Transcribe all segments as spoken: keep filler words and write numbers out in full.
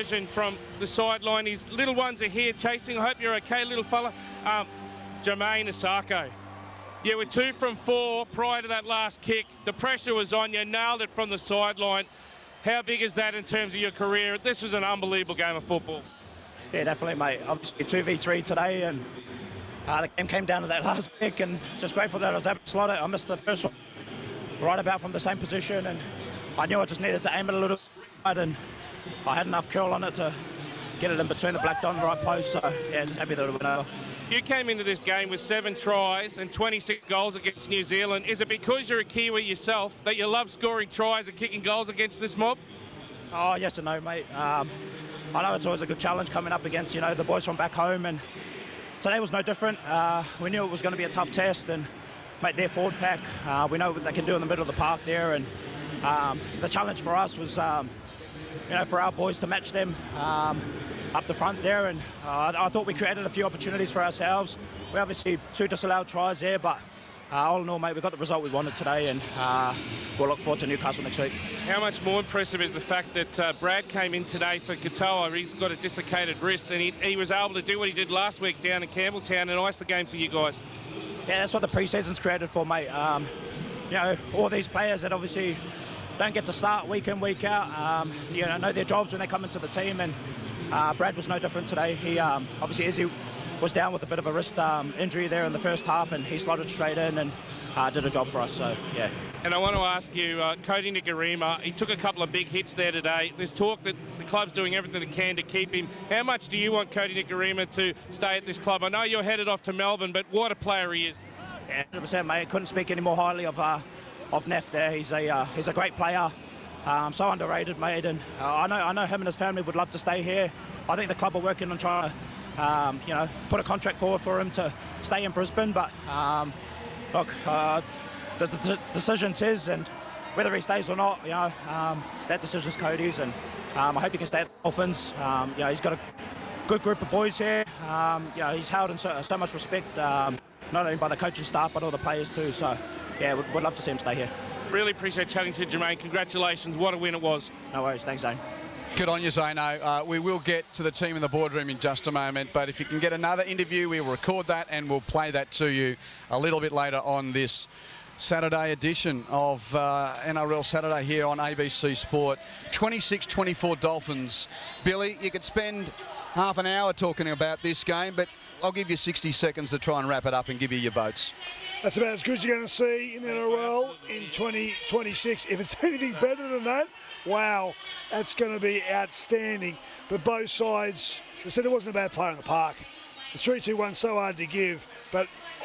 conversion from the sideline. His little ones are here chasing. I hope you're okay, little fella. Um, Jamayne Isaako. You were two from four prior to that last kick. The pressure was on you. Nailed it from the sideline. How big is that in terms of your career? This was an unbelievable game of football. Yeah, definitely, mate. Obviously two v three today, and uh, the game came down to that last kick, and just grateful that I was able to slot it. I missed the first one right about from the same position, and I knew I just needed to aim it a little bit, and I had enough curl on it to get it in between the black dot and the right post, so yeah, just happy that it went over. You came into this game with seven tries and twenty-six goals against New Zealand. Is it because you're a Kiwi yourself that you love scoring tries and kicking goals against this mob? Oh, yes and no, mate. Um, I know it's always a good challenge coming up against, you know, the boys from back home, and today was no different. Uh, we knew it was going to be a tough test, and mate, their forward pack, uh, we know what they can do in the middle of the park there, and um, the challenge for us was, um, you know, for our boys to match them um, up the front there, and uh, I thought we created a few opportunities for ourselves. We obviously two disallowed tries there, but uh, all in all, mate, we got the result we wanted today, and uh, we'll look forward to Newcastle next week. How much more impressive is the fact that uh, Brad came in today for Katoa? He's got a dislocated wrist, and he, he was able to do what he did last week down in Campbelltown and ice the game for you guys. Yeah, that's what the pre-season's created for, mate. Um, you know, all these players that obviously don't get to start week in, week out, um, you know, know their jobs when they come into the team, and uh, Brad was no different today. He um, obviously, Izzy was down with a bit of a wrist um, injury there in the first half, and he slotted straight in and uh, did a job for us, so yeah. And I want to ask you, uh, Kodi Nikorima, he took a couple of big hits there today. There's talk that the club's doing everything it can to keep him. How much do you want Kodi Nikorima to stay at this club? I know you're headed off to Melbourne, but what a player he is. Yeah, one hundred percent, mate. Couldn't speak any more highly of uh, of Neff there. He's a uh, he's a great player. Um, so underrated, mate. And uh, I know I know him and his family would love to stay here. I think the club are working on trying to, um, you know, put a contract forward for him to stay in Brisbane. But um, look, uh, the, the decision's his, and whether he stays or not, you know, um, that decision's Cody's. And um, I hope he can stay at the Dolphins. Um, you know, he's got a good group of boys here. Um, you know, he's held in so, so much respect. Um, not only by the coaching staff, but all the players too. So, yeah, would, would love to see him stay here. Really appreciate chatting to you, Jamayne. Congratulations. What a win it was. No worries. Thanks, Zane. Good on you, Zano. Uh, we will get to the team in the boardroom in just a moment, but if you can get another interview, we will record that and we'll play that to you a little bit later on this Saturday edition of uh, N R L Saturday here on A B C Sport. twenty-six twenty-four Dolphins. Billy, you could spend half an hour talking about this game, but I'll give you sixty seconds to try and wrap it up and give you your votes. That's about as good as you're going to see in the N R L in twenty twenty-six. If it's anything better than that, wow, that's going to be outstanding. But both sides, I said there wasn't a bad player in the park. The three two one so hard to give, but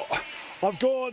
I've gone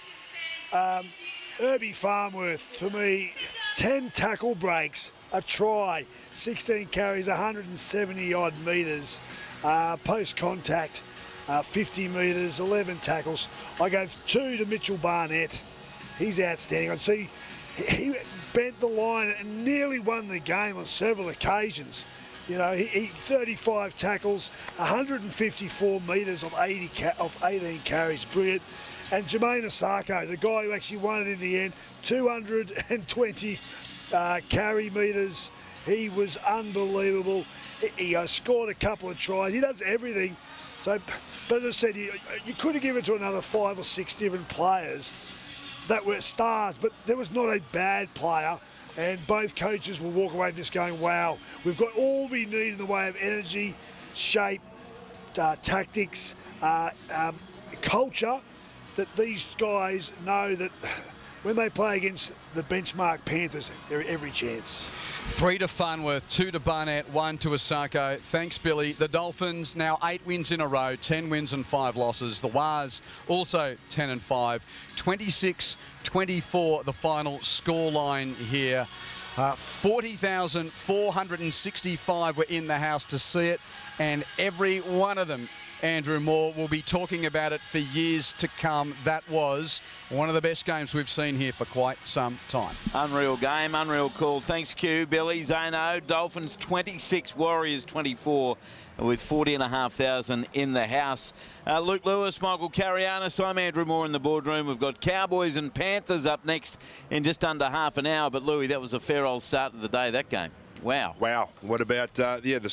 um, Irby Farmworth for me, ten tackle breaks, a try, sixteen carries, one hundred seventy odd metres, uh, post contact. Uh, fifty metres, eleven tackles. I gave two to Mitchell Barnett. He's outstanding. I'd see he bent the line and nearly won the game on several occasions. You know, he, he thirty-five tackles, one hundred fifty-four metres of eighty ca of eighteen carries. Brilliant. And Jamayne Isaako, the guy who actually won it in the end, two hundred twenty uh, carry metres. He was unbelievable. He, he uh, scored a couple of tries. He does everything. So, but as I said, you, you could have given it to another five or six different players that were stars, but there was not a bad player, and both coaches will walk away from this going, wow, we've got all we need in the way of energy, shape, uh, tactics, uh, um, culture, that these guys know that when they play against the benchmark Panthers, they're every chance. Three to Farnworth, two to Barnett, one to Isaako. Thanks, Billy. The Dolphins now eight wins in a row, ten wins and five losses. The Wars also ten and five. twenty-six twenty-four the final scoreline here. Uh, forty thousand four hundred sixty-five were in the house to see it, and every one of them, Andrew Moore, will be talking about it for years to come. That was one of the best games we've seen here for quite some time. Unreal game, unreal call. Thanks, Q, Billy, Zano. Dolphins twenty-six, Warriors twenty-four, with forty and a half thousand in the house. Uh, Luke Lewis, Michael Carianis, I'm Andrew Moore in the boardroom. We've got Cowboys and Panthers up next in just under half an hour. But, Louis, that was a fair old start of the day, that game. Wow. Wow. What about, uh, yeah, the